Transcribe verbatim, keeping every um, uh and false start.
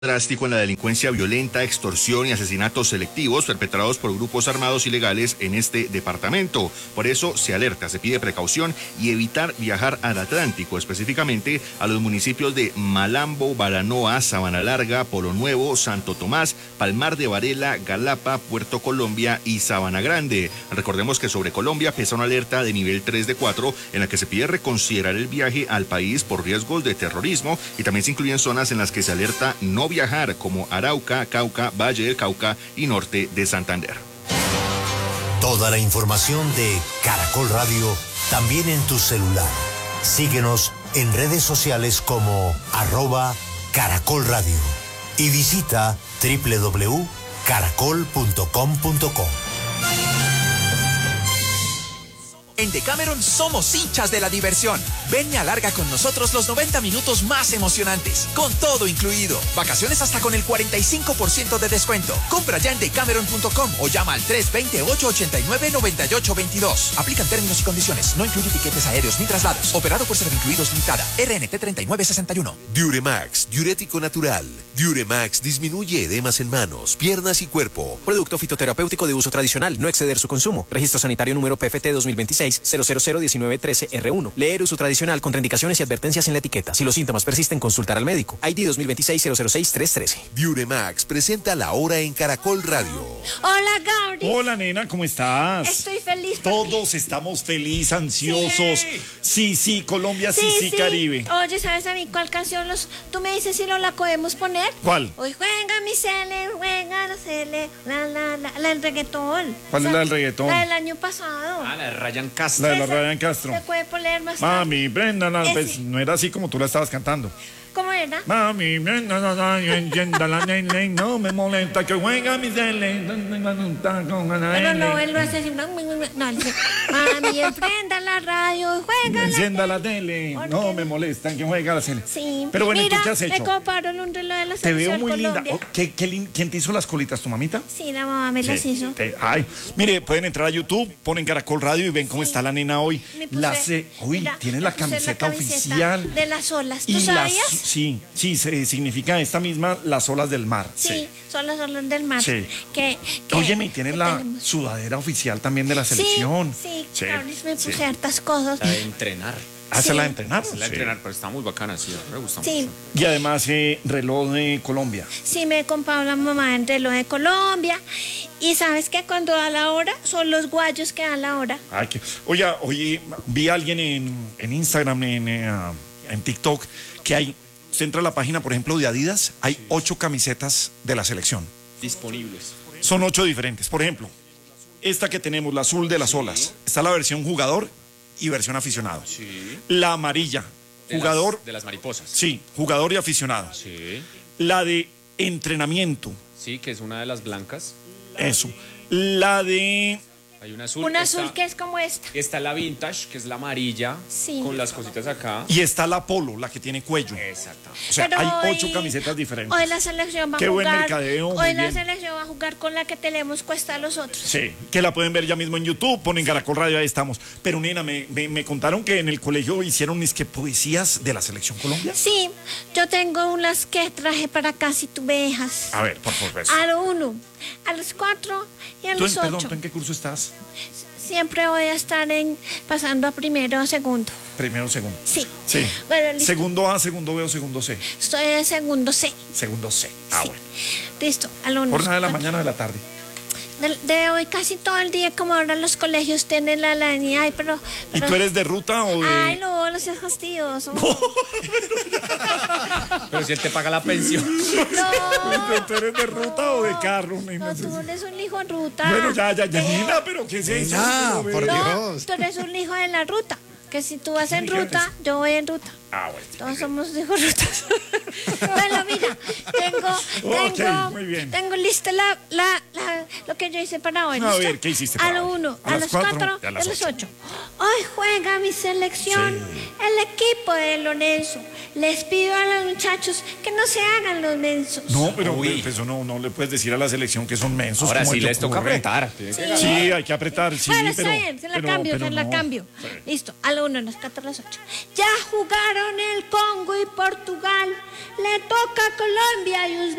Drástico en la delincuencia violenta, extorsión y asesinatos selectivos perpetrados por grupos armados ilegales en este departamento. Por eso se alerta, se pide precaución y evitar viajar al Atlántico, específicamente a los municipios de Malambo, Baranoa, Sabana Larga, Polo Nuevo, Santo Tomás, Palmar de Varela, Galapa, Puerto Colombia y Sabana Grande. Recordemos que sobre Colombia pesa una alerta de nivel tres de cuatro en la que se pide reconsiderar el viaje al país por riesgos de terrorismo, y también se incluyen zonas en las que se alerta no viajar, como Arauca, Cauca, Valle del Cauca y norte de Santander. Toda la información de Caracol Radio también en tu celular. Síguenos en redes sociales como arroba Caracol Radio y visita doble u doble u doble u punto caracol punto com punto co. En Decameron somos hinchas de la diversión. Ven y alarga con nosotros los noventa minutos más emocionantes, con todo incluido. Vacaciones hasta con el cuarenta y cinco por ciento de descuento. Compra ya en decameron punto com o llama al tres dos cero, ocho ocho nueve, nueve ocho dos dos. Aplican términos y condiciones. No incluye tiquetes aéreos ni traslados. Operado por Servincluidos Limitada. R N T treinta y nueve sesenta y uno. Diuremax, diurético natural. Diuremax disminuye edemas en manos, piernas y cuerpo. Producto fitoterapéutico de uso tradicional. No exceder su consumo. Registro sanitario número P F T dos mil veintiséis cero cero cero diecinueve trece R uno. Leer uso tradicional, contraindicaciones y advertencias en la etiqueta. Si los síntomas persisten, consultar al médico. I D dos mil veintiséis cero cero seis tres trece. Diuremax presenta La Hora en Caracol Radio. Hola, Gabriel. Hola, nena, ¿cómo estás? Estoy feliz. Porque... Todos estamos felices, ansiosos. Sí, sí, sí Colombia, sí, sí, sí, Caribe. Oye, ¿sabes a mí cuál canción los... tú me dices si no la podemos poner? ¿Cuál? Hoy juega mi cele, juega la cele, la, la, la, la del reggaetón. ¿Cuál o sea, es la del reggaetón? La del año pasado. Ah, la de Ryan Castro. La de la Ryan Castro. Se puede poner más Mami, Brenda, no, pues, no era así como tú la estabas cantando. ¿Cómo era? Mami, Brenda, no, no, yo entiendo la nene, no me molesta que juega mi cele. Pero no, él lo hace así. No, él dice, mami, emprenda la radio, juega encienda la tele. No me molesta que juega la cele. Sí. Pero bueno, mira, ¿tú qué has hecho? me compraron un reloj de la Te veo muy Colombia. linda. Oh, ¿qué, qué, ¿Quién te hizo las colitas, tu mamita? Sí, la mamá me sí, las hizo. Te, ay, mire, pueden entrar a YouTube, ponen Caracol Radio y ven cómo sí. está la nena hoy. Puse, la se, uy, mira, tiene la camiseta, la camiseta oficial. De las olas, ¿tú y sabías? Las, sí, sí, se, significa esta misma, las olas del mar. Sí, sí. son las olas del mar. Sí. Que, que, Óyeme, tiene la tenemos? sudadera oficial también de la selección. Sí, sí, sí. Carlos, me puse sí. hartas cosas. La de entrenar. ¿Hace sí. la de entrenar? La de sí. entrenar, pero está muy bacana, sí, me gusta sí. mucho. Y además, eh, reloj de Colombia. Sí, me he comprado la mamá en reloj de Colombia. Y sabes que cuando da la hora, son los guayos que dan la hora. Ay, que, oye, oye, vi a alguien en, en Instagram, en, uh, en TikTok, que hay, usted entra a la página, por ejemplo, de Adidas, hay ocho camisetas de la selección. Disponibles. Son ocho diferentes. Por ejemplo, esta que tenemos, la azul de las olas, está la versión jugador y versión aficionado. Sí. La amarilla, de jugador. Las, de las mariposas. Sí, jugador y aficionado. Sí. La de entrenamiento. Sí, que es una de las blancas. Eso. La de... Hay una azul. Una está, azul que es como esta. Está la vintage, que es la amarilla. Sí. Con las cositas acá. Y está la polo, la que tiene cuello. Exacto. O sea, pero hay hoy, ocho camisetas diferentes. Hoy la selección va Qué a jugar. Buen mercadeo, hoy la bien. selección va a jugar con la que tenemos cuesta a los otros. Sí, que la pueden ver ya mismo en YouTube, ponen Caracol Radio, ahí estamos. Pero nena, me, me, me contaron que en el colegio hicieron es que poesías de la Selección Colombia. Sí, yo tengo unas que traje para acá si tú me dejas. A ver, por favor. A lo uno, a los cuatro y a ¿Tú, los perdón, ocho. ¿tú en qué curso estás? Siempre voy a estar en pasando a primero o segundo. Primero o segundo. Sí. Sí. Bueno, listo. Segundo A, segundo B o segundo C. Estoy en segundo C. Segundo C. Ah, sí. bueno. Listo, alumnos. Jornada de la mañana o de la tarde. De, de hoy casi todo el día, como ahora los colegios tienen la línea. Ay, pero, pero... ¿Y tú eres de ruta o de...? Ay, no, no seas fastidioso. No. Pero si él te paga la pensión. No. ¿Tú eres de ruta no. o de carro? No, tú eres un hijo en ruta. Bueno, ya, ya, ya, Nina, pero ¿qué es eso? Ah, por no, Dios. Tú eres un hijo de la ruta. Que si tú vas en Significa ruta, yo voy en ruta. Ah, bueno. Todos somos hijos rutas. Bueno, mira, tengo, Tengo, Ok, muy bien. tengo lista la, la, la- lo que yo hice para hoy. A ¿listo? ver, ¿qué hiciste A para lo hoy? uno, A a, las las cuatro cuatro, y a a las las ocho. ocho. Hoy juega mi selección, el equipo de Lorenzo. Les pido a los muchachos que no se hagan los mensos. No, pero Uy. pues, eso no, no le puedes decir a la selección que son mensos. Ahora ¿cómo sí te les toca ocurre? apretar. Sí, hay que apretar, sí, bueno, pero... está bien, se la pero- cambio, pero se la no. cambio. Listo, a lo uno, a las cuatro, a las ocho. Ya jugaron el Congo y Portugal. Le toca a Colombia y